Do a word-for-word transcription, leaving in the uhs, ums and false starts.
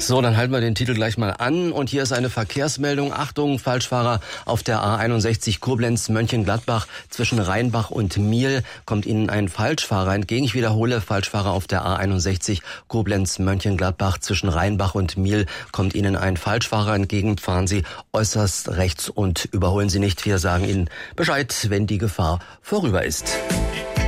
So, dann halten wir den Titel gleich mal an. Und hier ist eine Verkehrsmeldung. Achtung, Falschfahrer auf der A einundsechzig Koblenz-Mönchengladbach zwischen Rheinbach und Miel kommt Ihnen ein Falschfahrer entgegen. Ich wiederhole, Falschfahrer auf der A einundsechzig Koblenz-Mönchengladbach zwischen Rheinbach und Miel kommt Ihnen ein Falschfahrer entgegen. Fahren Sie äußerst rechts und überholen Sie nicht. Wir sagen Ihnen Bescheid, wenn die Gefahr vorüber ist.